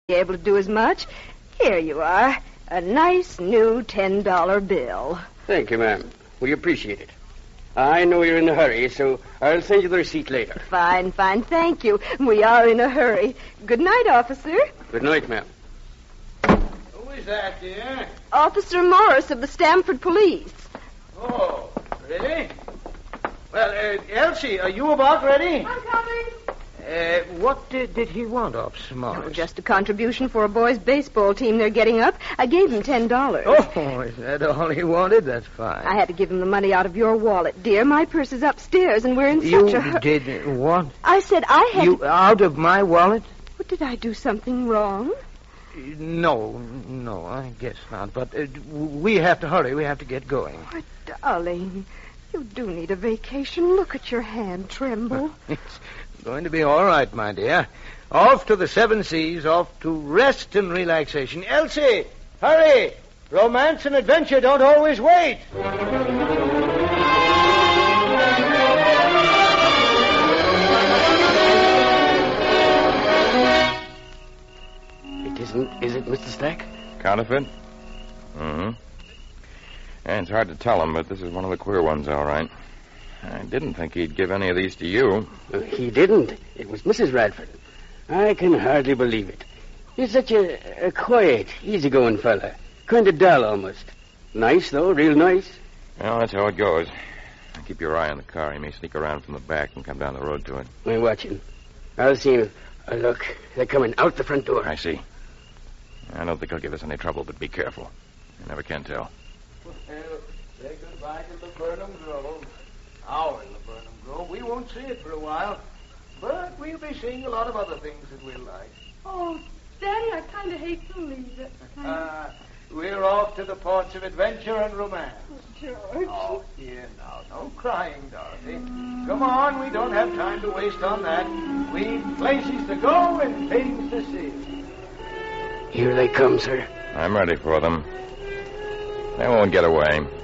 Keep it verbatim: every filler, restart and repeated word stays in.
be able to do as much. Here you are. A nice new ten dollar bill. Thank you, ma'am. We appreciate it. I know you're in a hurry, so I'll send you the receipt later. Fine, fine. Thank you. We are in a hurry. Good night, officer. Good night, ma'am. Who is that, dear? Officer Morris of the Stamford Police. Oh, really? Well, uh, Elsie, are you about ready? I'm coming. Uh, what did, did he want, Officer Morris? Oh, just a contribution for a boys' baseball team they're getting up. I gave him ten dollars. Oh, is that all he wanted? That's fine. I had to give him the money out of your wallet, dear. My purse is upstairs, and we're in you such a hurry. did what? I said I had You to... out of my wallet? What, did I do something wrong? No, no, I guess not. But uh, we have to hurry. We have to get going. Oh, darling, you do need a vacation. Look at your hand tremble. It's going to be all right, my dear. Off to the seven seas, off to rest and relaxation. Elsie, hurry! Romance and adventure don't always wait. It isn't, is it, Mister Stack? Counterfeit? Mm-hmm. Yeah, it's hard to tell him, but this is one of the queer ones, all right. I didn't think he'd give any of these to you. Uh, he didn't. It was Missus Radford. I can hardly believe it. He's such a, a quiet, easygoing fella. Kind of dull, almost. Nice, though, real nice. Well, that's how it goes. Keep your eye on the car. He may sneak around from the back and come down the road to it. I'm watching. I'll see him. Oh, look, they're coming out the front door. I see. I don't think he'll give us any trouble, but be careful. You never can tell. Well, say goodbye to the Burnham Grove. Our Laburnum Grove. We won't see it for a while, but we'll be seeing a lot of other things that we'll like. Oh, Daddy, I kind of hate to leave it. Uh, we're off to the ports of adventure and romance. George. Oh, dear, now, no crying, Dorothy. Come on, we don't have time to waste on that. We've places to go and things to see. Here they come, sir. I'm ready for them. They won't get away.